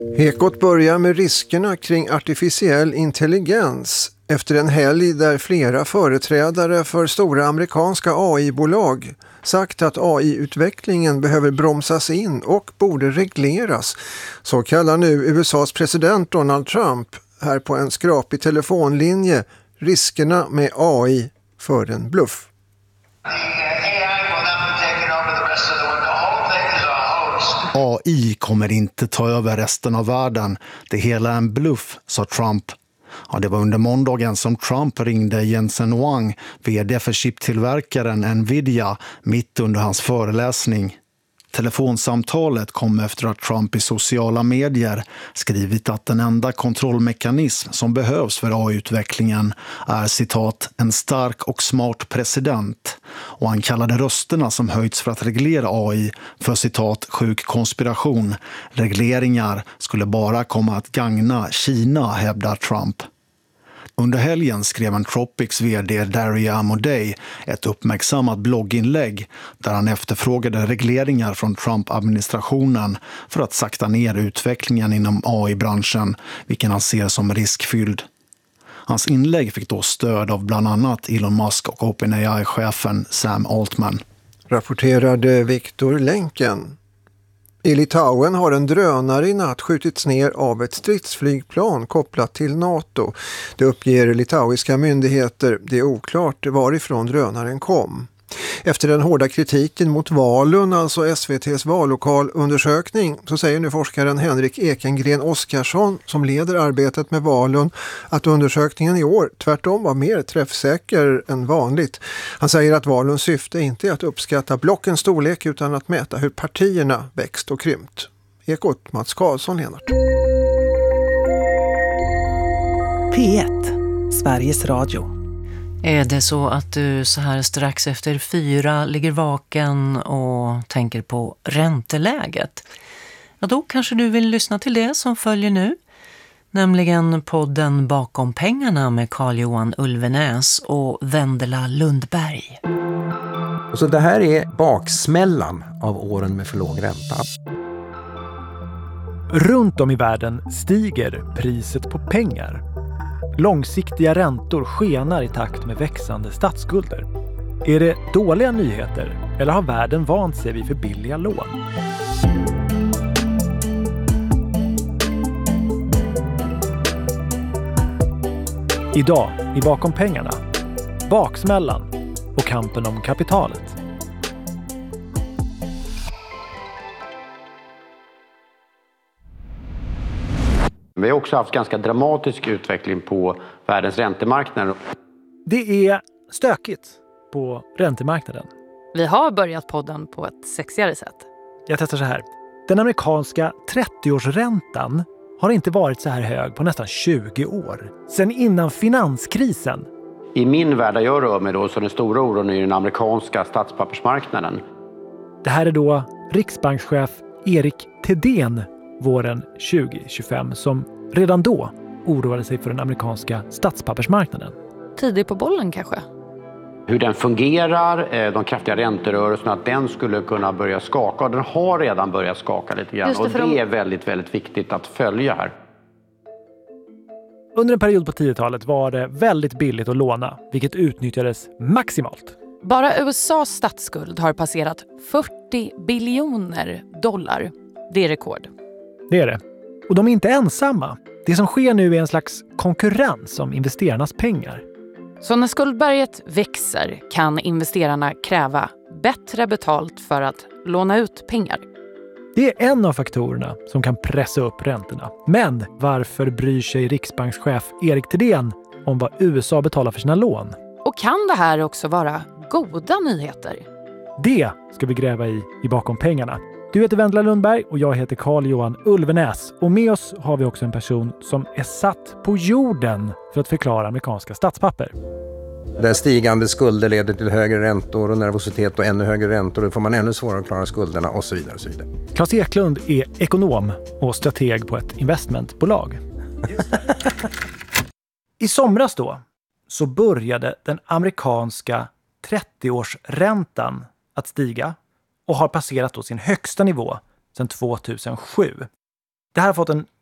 Ekot börjar med riskerna kring artificiell intelligens efter en helg där flera företrädare för stora amerikanska AI-bolag sagt att AI-utvecklingen behöver bromsas in och borde regleras. Så kallar nu USAs president Donald Trump här på en skrapig telefonlinje riskerna med AI för en bluff. AI kommer inte ta över resten av världen. Det hela är en bluff, sa Trump. Ja, det var under måndagen som Trump ringde Jensen Huang, vd för chiptillverkaren Nvidia, mitt under hans föreläsning. Telefonsamtalet kom efter att Trump i sociala medier skrivit att den enda kontrollmekanism som behövs för AI-utvecklingen är citat en stark och smart president, och han kallade rösterna som höjts för att reglera AI för citat sjuk konspiration. Regleringar skulle bara komma att gagna Kina, hävdar Trump. Under helgen skrev Anthropics vd Daria Amodei ett uppmärksammat blogginlägg där han efterfrågade regleringar från Trump-administrationen för att sakta ner utvecklingen inom AI-branschen, vilken han ser som riskfylld. Hans inlägg fick då stöd av bland annat Elon Musk och OpenAI-chefen Sam Altman. Rapporterade Viktor Lenken. I Litauen har en drönare i natt skjutits ner av ett stridsflygplan kopplat till NATO. Det uppger litauiska myndigheter. Det är oklart varifrån drönaren kom. Efter den hårda kritiken mot Valun, alltså SVT:s vallokalundersökning, så säger nu forskaren Henrik Ekengren Oskarsson, som leder arbetet med Valun, att undersökningen i år tvärtom var mer träffsäker än vanligt. Han säger att Valuns syfte inte är att uppskatta blockens storlek utan att mäta hur partierna växt och krympt. Ekot, Mats Karlsson, Lennart. P1, Sveriges Radio. Är det så att du så här strax efter 4 ligger vaken och tänker på ränteläget? Ja, då kanske du vill lyssna till det som följer nu. Nämligen podden Bakom pengarna med Carl-Johan Ulvenäs och Vendela Lundberg. Så det här är baksmällan av åren med för låg ränta. Runt om i världen stiger priset på pengar. Långsiktiga räntor skenar i takt med växande statsskulder. Är det dåliga nyheter eller har världen vant sig vid för billiga lån? Idag i Bakom pengarna, baksmällan och kampen om kapitalet. Vi har också haft ganska dramatisk utveckling på världens räntemarknader. Det är stökigt på räntemarknaden. Vi har börjat podden på ett sexigare sätt. Jag testar så här. Den amerikanska 30-årsräntan har inte varit så här hög på nästan 20 år. Sen innan finanskrisen. I min värld där jag rör mig då, så den stora oron är den amerikanska statspappersmarknaden. Det här är då riksbankschef Erik Thedéen våren 2025 som redan då oroade sig för den amerikanska statspappersmarknaden. Tidigt på bollen kanske? Hur den fungerar, de kraftiga ränterörelserna, att den skulle kunna börja skaka. Och den har redan börjat skaka lite grann. Och det är väldigt, väldigt viktigt att följa här. Under en period på 10-talet var det väldigt billigt att låna, vilket utnyttjades maximalt. Bara USAs statsskuld har passerat 40 biljoner dollar. Det är rekord. Det är det. Och de är inte ensamma. Det som sker nu är en slags konkurrens om investerarnas pengar. Så när skuldberget växer kan investerarna kräva bättre betalt för att låna ut pengar. Det är en av faktorerna som kan pressa upp räntorna. Men varför bryr sig riksbankschef Erik Thedéen om vad USA betalar för sina lån? Och kan det här också vara goda nyheter? Det ska vi gräva i Bakom pengarna. Du heter Vendela Lundberg och jag heter Carl-Johan Ulvenäs. Och med oss har vi också en person som är satt på jorden för att förklara amerikanska statspapper. Där stigande skulder leder till högre räntor och nervositet och ännu högre räntor. Då får man ännu svårare att klara skulderna och så vidare. Och så vidare. Claes Eklund är ekonom och strateg på ett investmentbolag. I somras då så började den amerikanska 30-årsräntan att stiga och har passerat då sin högsta nivå sedan 2007. Det här har fått en